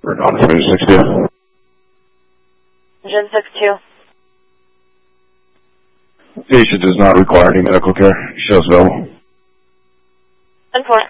On 362. Engine 62. Patient does not require any medical care. Shows available. 10-4.